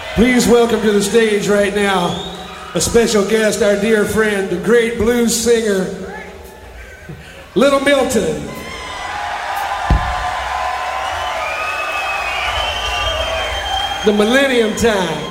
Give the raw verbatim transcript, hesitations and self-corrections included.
Please welcome to the stage right now a special guest, our dear friend, the great blues singer, Little Milton. The Millennium Time.